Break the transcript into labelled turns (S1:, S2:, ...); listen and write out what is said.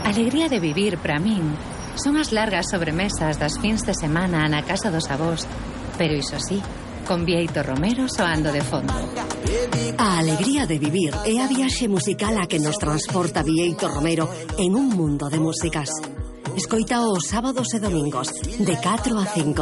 S1: Alegría de vivir, para min, son as largas sobremesas das fins de semana na casa dos avós, pero iso sí, con Bieito Romero soando de fondo.
S2: A alegría de vivir é a viaxe musical a que nos transporta Bieito Romero en un mundo de músicas. Escoita os sábados e domingos, de 4 a 5